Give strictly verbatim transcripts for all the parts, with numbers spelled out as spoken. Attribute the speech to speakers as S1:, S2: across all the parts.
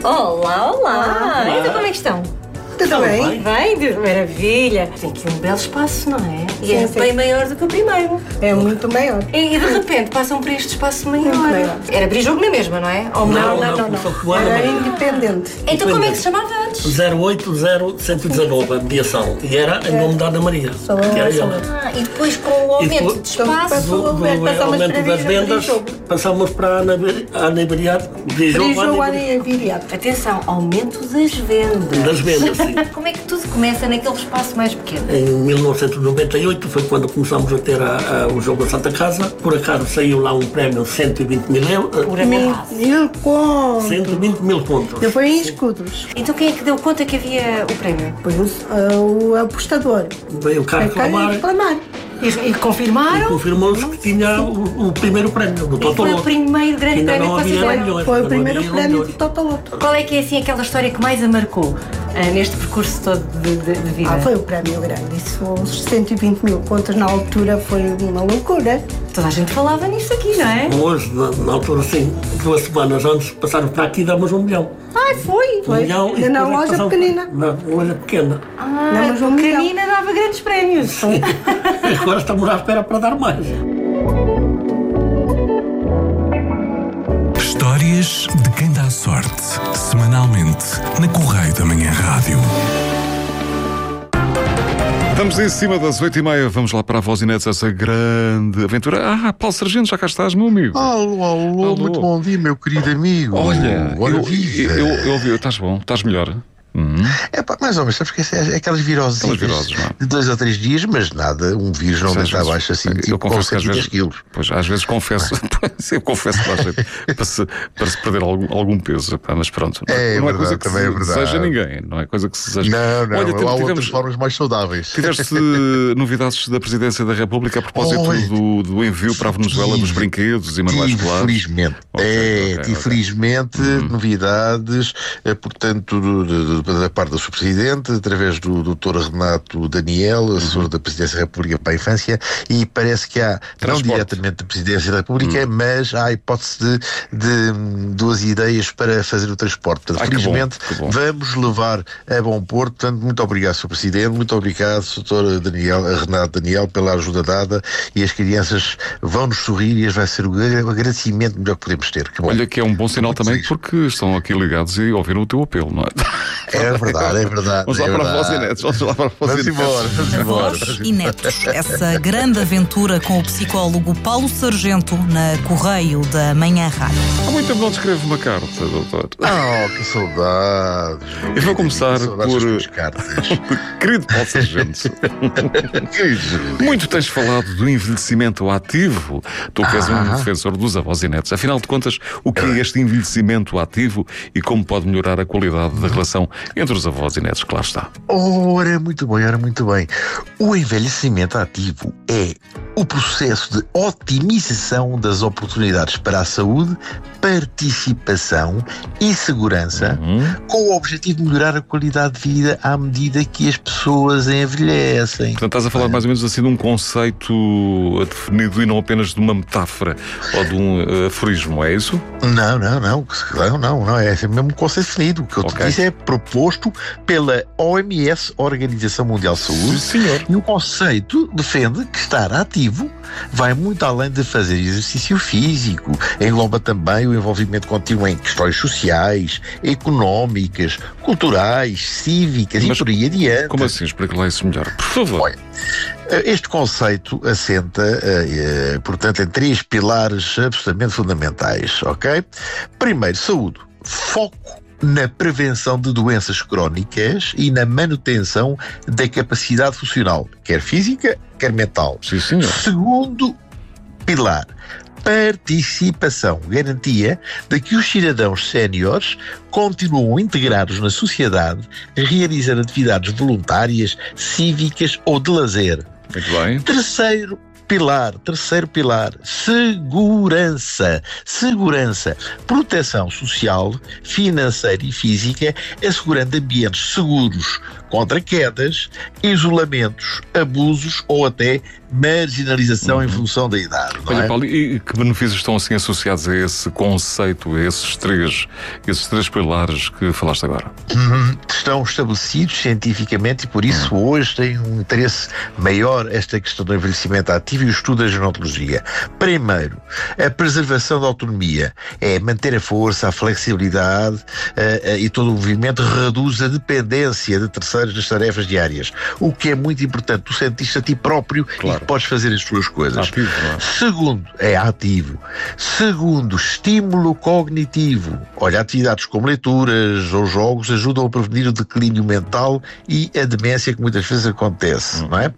S1: Olá, olá!
S2: Olá.
S1: Então como é que estão?
S2: Tudo bem?
S1: Bem, de maravilha. Tem aqui um belo espaço, não é? E
S2: Sim,
S1: é
S2: sim.
S1: bem maior do que o primeiro.
S2: É muito maior.
S1: E, e de repente passam por este espaço maior.
S2: Muito maior.
S1: Era abrir jogo na mesma, não é? Ou
S2: Não,
S1: não?
S2: não, não.
S3: só
S2: não.
S3: que o ano
S2: Era
S3: é-
S2: independente.
S1: Então como é que se chamava antes?
S3: zero oito zero cento e dezanove, a mediação. E era em nome da Ana Maria.
S2: Só
S3: que era
S2: só-
S3: ela.
S1: Ah, e depois com o aumento
S3: depois-
S1: de espaço...
S2: Passou-
S3: Do, do
S2: Passamos
S3: aumento
S2: para
S3: das
S2: vir a
S3: vendas,
S2: jogo.
S3: passámos para a Ana, a Ana Iberiade.
S2: Frijou a areia viriata.
S1: Atenção, aumento das vendas.
S3: Das vendas, sim.
S1: Como é que tudo começa naquele espaço mais pequeno?
S3: Em mil novecentos e noventa e oito foi quando começámos a ter a, a, o jogo da Santa Casa. Por acaso saiu lá um prémio de cento e vinte mil euros.
S1: Por
S2: Mil,
S1: acaso.
S2: mil contos.
S3: cento e vinte mil pontos.
S2: Eu fui em escudos.
S1: Então quem é que deu conta que havia o prémio?
S2: Foi o, uh, o apostador.
S3: Veio o cara
S2: Foi cá
S3: reclamar
S2: reclamar.
S1: E, e
S3: e
S1: confirmaram?
S3: confirmou-se que tinha o, o primeiro prémio do
S1: E foi
S3: Totoloto.
S1: o primeiro grande
S3: Ainda
S1: prémio
S3: não
S1: que vocês
S3: havia
S1: deram?
S3: milhões.
S2: Foi o
S3: ainda não
S2: primeiro
S3: havia
S2: prémio
S3: milhões.
S2: do Totoloto.
S1: Qual é que é assim aquela história que mais a marcou ah, neste percurso todo de, de- de vida?
S2: Ah, foi o prémio grande. Isso, os cento e vinte mil contos na altura foi uma loucura.
S1: Toda a gente falava nisso aqui, não é?
S3: Hoje, na, na altura, assim, duas semanas antes, passaram para aqui e damos um milhão.
S2: Ai, foi.
S3: Um
S2: Foi.
S3: milhão e
S2: Na
S3: depois é que
S2: loja
S3: passaram-
S2: pequenina.
S3: Na loja pequena.
S1: Ah,
S2: Não, mas um
S1: a
S2: milhão.
S1: pequenina dava grandes prémios.
S3: Agora estamos à espera para dar mais.
S4: Histórias de quem dá sorte. Semanalmente na Correio da Manhã Rádio.
S5: Estamos em cima das oito e meia, vamos lá para a Vozinete, essa grande aventura. Ah, Paulo Sargento, já cá estás, meu amigo.
S6: Alô, alô,
S5: Alô.
S6: muito bom dia, meu querido amigo.
S5: Olha,
S6: Ora
S5: eu,
S6: viva.
S5: eu, eu ouvi, estás bom, estás melhor? Uhum.
S6: É pá, mais ou menos, sabes que é, é aquelas viroses
S5: Aquelas viroses, não é?
S6: de dois ou três dias, mas nada, um vírus não
S5: Às
S6: deita
S5: vezes-
S6: abaixo assim,
S5: eu
S6: tipo com
S5: confesso que às
S6: cento e dez
S5: vezes,
S6: quilos.
S5: pois, às vezes confesso, eu confesso que dá jeito para se, para se perder algum, algum peso, pá, mas pronto, não
S6: É
S5: não é
S6: verdade,
S5: coisa que
S6: também
S5: se
S6: é verdade.
S5: deseja a ninguém, não é coisa que se deseja.
S6: Não, não,
S5: Olha,
S6: há outras
S5: tivemos,
S6: formas mais saudáveis.
S5: tiveste novidades da Presidência da República a propósito
S6: Olha,
S5: do, do envio para a Venezuela dos brinquedos e manuais
S6: Tive,
S5: escolares.
S6: felizmente.
S5: Ok,
S6: é,
S5: ok,
S6: tive
S5: ok.
S6: felizmente novidades, eh, portanto, do- do- do- da parte do seu Presidente, através do doutor Renato Daniel, assessor da Presidência da República para a Infância, e parece que há, não
S5: Transporte.
S6: diretamente da Presidência da República, mas há a hipótese de, de hum, duas ideias para fazer o transporte. Portanto,
S5: Ai, que bom,
S6: felizmente,
S5: que bom.
S6: vamos levar a bom porto. Portanto, muito obrigado, senhor Presidente, muito obrigado, doutor Daniel, Renato Daniel, pela ajuda dada, e as crianças vão-nos sorrir e este vai ser o agradecimento melhor que podemos ter. Que bom.
S5: Olha que é um bom sinal
S6: Muito
S5: também
S6: feliz.
S5: porque estão aqui ligados e ouviram o teu apelo, não é?
S6: É verdade, é verdade.
S5: Vamos lá
S6: é
S5: para a
S6: verdade.
S5: Vozinetes, vamos lá para a
S6: Vamos
S5: Vozinetes.
S6: embora, vamos embora.
S7: Avós e netos. Essa grande aventura com o psicólogo Paulo Sargento na Correio da Manhã Rádio.
S5: Há muito tempo não te escrevo uma carta, doutor.
S6: Oh, que saudades.
S5: Eu vou começar
S6: Que saudades
S5: por-
S6: das tuas cartas.
S5: Querido Paulo Sargento,
S6: Que
S5: muito tens falado do envelhecimento ativo. Tu que és um
S6: Ah.
S5: defensor dos avós e netos. Afinal de contas, o que é este envelhecimento ativo e como pode melhorar a qualidade da relação entre os avós e netos? Claro está.
S6: Ora, muito bem, ora, muito bem. O envelhecimento ativo é o processo de otimização das oportunidades para a saúde, participação e segurança, com o objetivo de melhorar a qualidade de vida à medida que as pessoas envelhecem.
S5: Portanto, estás a falar mais ou menos assim de um conceito definido e não apenas de uma metáfora ou de um eh, aforismo, é isso?
S6: Não, não, não, não, não, não, é esse mesmo conceito definido. O que eu te
S5: Ok.
S6: disse é proposto pela O M S, Organização Mundial de Saúde.
S5: Sim, senhor.
S6: E o conceito defende que estar ativo vai muito além de fazer exercício físico. Engloba também o envolvimento contínuo em questões sociais, económicas, culturais, cívicas
S5: Mas
S6: e por aí adiante.
S5: Como assim? Explica lá isso melhor, por favor.
S6: Olha, este conceito assenta, eh, eh, portanto, em três pilares absolutamente fundamentais, ok? Primeiro, saúde. Foco na prevenção de doenças crónicas e na manutenção da capacidade funcional, quer física, quer mental.
S5: Sim, senhor.
S6: Segundo pilar, participação, garantia de que os cidadãos séniores continuam integrados na sociedade, realizando atividades voluntárias, cívicas ou de lazer.
S5: Muito bem.
S6: Terceiro pilar, terceiro pilar, segurança. Segurança, proteção social, financeira e física, assegurando ambientes seguros, contra quedas, isolamentos, abusos ou até marginalização uhum. em função da idade. Não
S5: Olha,
S6: é?
S5: Paulo, e que benefícios estão assim associados a esse conceito, a esses três, esses três pilares que falaste agora?
S6: Uhum. Estão estabelecidos cientificamente e por isso uhum. hoje tem um interesse maior esta questão do envelhecimento ativo e o estudo da gerontologia. Primeiro, a preservação da autonomia é manter a força, a flexibilidade uh, uh, e todo o movimento reduz a dependência de terceiros nas tarefas diárias, o que é muito importante. Tu sentiste a ti próprio claro. E que podes fazer as tuas coisas.
S5: Ativo, não é?
S6: Segundo, é ativo. Segundo, estímulo cognitivo. Olha, atividades como leituras ou jogos ajudam a prevenir o declínio mental e a demência que muitas vezes acontece, hum. não é?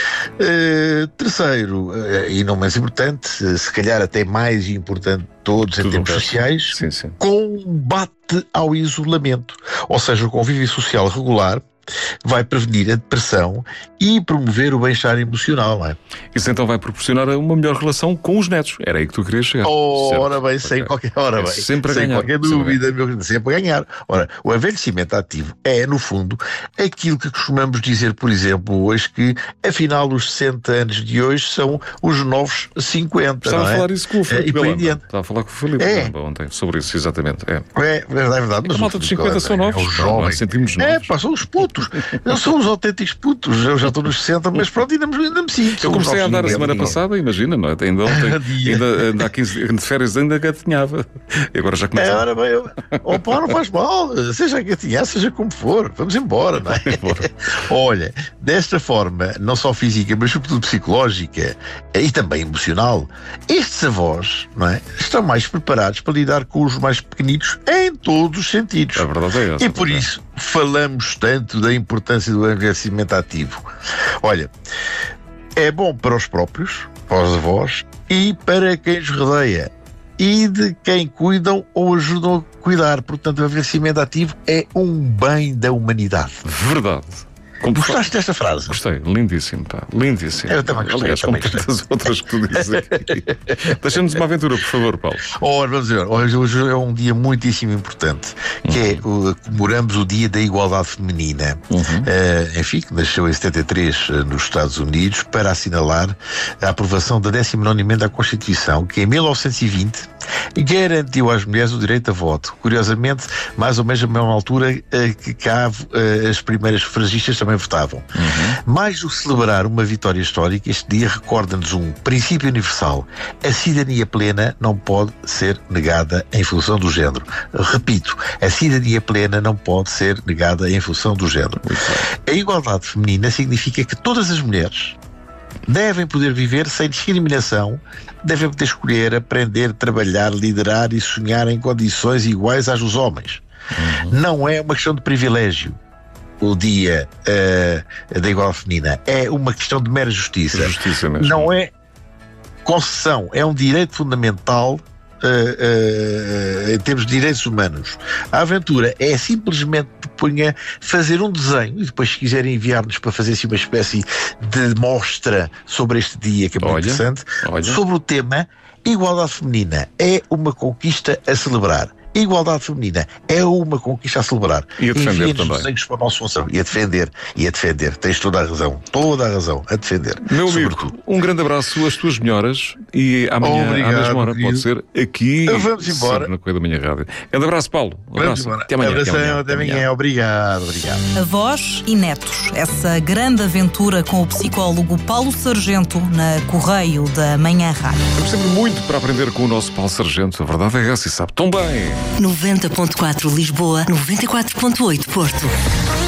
S6: Uh, terceiro, uh, e não menos importante, uh, se calhar até mais importante de todos Tudo em termos um sociais,
S5: sim, sim.
S6: combate ao isolamento. Ou seja, o convívio social regular vai prevenir a depressão e promover o bem-estar emocional, não é?
S5: Isso então vai proporcionar uma melhor relação com os netos. Era aí que tu querias chegar.
S6: Ora bem, sem qualquer, ora bem,
S5: sempre a
S6: sem
S5: ganhar.
S6: qualquer dúvida, meu querido, sempre a ganhar. Ora, o envelhecimento ativo é, no fundo, aquilo que costumamos dizer, por exemplo, hoje, que afinal os sessenta anos de hoje são os novos cinquenta.
S5: Estava
S6: não é?
S5: a falar isso com o Filipe.
S6: É,
S5: Estava a falar com o Filipe
S6: é.
S5: ontem sobre isso, exatamente. É,
S6: é verdade, é verdade.
S5: Mas a malta dos cinquenta são novos.
S6: É os jovens.
S5: Sentimos novos.
S6: É, pá, são os putos. Não são os autênticos putos. Eu já estou nos sessenta, mas pronto, ainda, ainda me sinto.
S5: Eu comecei a andar a semana passada, imagina, não é? Ainda ontem, ainda, ainda há quinze de férias ainda gatinhava. E agora já começa.
S6: É, ora bem, eu... oh, pá, não faz mal. Seja gatinhar, seja como for. Vamos embora, não é? Olha, desta forma, não só física, mas sobretudo psicológica e também emocional, estes avós, não é? Estão mais preparados para lidar com os mais pequenitos em todos os sentidos.
S5: A verdade é essa.
S6: E por isso falamos tanto da importância do envelhecimento ativo. Olha, é bom para os próprios, para os avós e para quem os rodeia e de quem cuidam ou ajudam a cuidar. Portanto, o envelhecimento ativo é um bem da humanidade.
S5: Verdade.
S6: Como Gostaste desta frase?
S5: Gostei, lindíssimo, pá, lindíssimo.
S6: Eu também gostei.
S5: Aliás,
S6: eu também
S5: como tantas outras que tu dizes aqui. Deixa-nos uma aventura, por favor, Paulo.
S6: Ora, vamos ver, hoje, hoje é um dia muitíssimo importante, que uhum. é, o, comemoramos o Dia da Igualdade Feminina, uhum. uh, enfim, que nasceu em setenta e três uh, nos Estados Unidos, para assinalar a aprovação da décima nona emenda à Constituição, que em mil novecentos e vinte garantiu às mulheres o direito a voto. Curiosamente, mais ou menos a mesma altura uh, que cá uh, as primeiras sufragistas também votavam. Uhum. Mais do que celebrar uma vitória histórica, este dia recorda-nos um princípio universal. A cidadania plena não pode ser negada em função do género. Repito, a cidadania plena não pode ser negada em função do género. A igualdade feminina significa que todas as mulheres devem poder viver sem discriminação, devem poder escolher, aprender, trabalhar, liderar e sonhar em condições iguais às dos homens. Uhum. Não é uma questão de privilégio o dia uh, da igualdade feminina. É uma questão de mera justiça.
S5: Justiça mesmo.
S6: Não é concessão, é um direito fundamental uh, uh, em termos de direitos humanos. A aventura é simplesmente, propunha, fazer um desenho e depois, se quiserem enviar-nos para fazer assim uma espécie de mostra sobre este dia, que é muito olha, interessante, olha. sobre o tema igualdade feminina. É uma conquista a celebrar. Igualdade feminina é uma conquista a celebrar.
S5: E a defender também.
S6: Desenhos para a nossa função. E a defender. E a defender. Tens toda a razão. Toda a razão. A defender.
S5: Meu amigo, um grande abraço, as tuas melhoras e amanhã Obrigado, à mesma hora querido. Pode ser aqui.
S6: Vamos embora.
S5: Na Correia da Manhã Rádio. Grande abraço, Paulo. Um abraço. Até amanhã.
S6: Abração, até amanhã. Até amanhã. Obrigado. Obrigado.
S7: Avós e netos. Essa grande aventura com o psicólogo Paulo Sargento na Correio da Manhã Rádio.
S5: Temos sempre muito para aprender com o nosso Paulo Sargento. A verdade é essa e sabe tão bem.
S8: noventa ponto quatro Lisboa, noventa e quatro ponto oito Porto.